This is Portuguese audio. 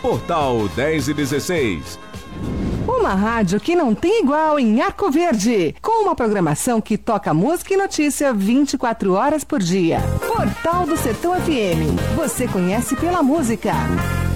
Portal 10 e 16. Uma rádio que não tem igual em Arco Verde, com uma programação que toca música e notícia 24 horas por dia. Portal do Sertão FM. Você conhece pela música.